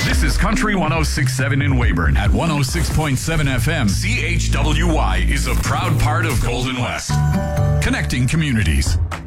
This is Country 106.7 in Weyburn. At 106.7 FM, CHWY is a proud part of Golden West. Connecting communities.